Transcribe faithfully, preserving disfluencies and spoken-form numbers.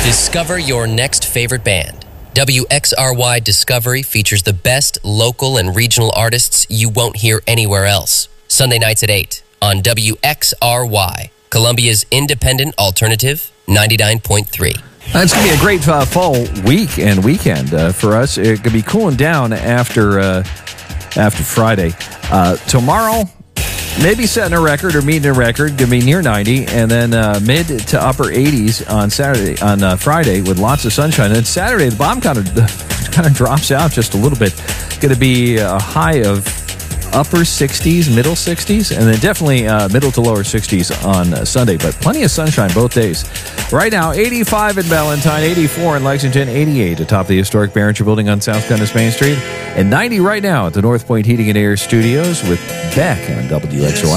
Discover your next favorite band. W X R Y Discovery features the best local and regional artists you won't hear anywhere else. Sunday nights at eight on W X R Y, Columbia's independent alternative, ninety-nine point three. It's going to be a great uh, fall week and weekend uh, for us. It could be cooling down after uh, after Friday. Uh, tomorrow, maybe setting a record or meeting a record. Going to be near ninety, and then uh, mid to upper eighties on Saturday, on uh, Friday with lots of sunshine. And Saturday, the bomb kind of kind of drops out just a little bit. Going to be a high of upper sixties, middle sixties, and then definitely uh, middle to lower sixties on uh, Sunday. But plenty of sunshine both days. Right now, eighty-five in Valentine, eighty-four in Lexington, eighty-eight atop the historic Behringer Building on South Gunnis Main Street, and ninety right now at the North Point Heating and Air Studios with Beck on W X O Y.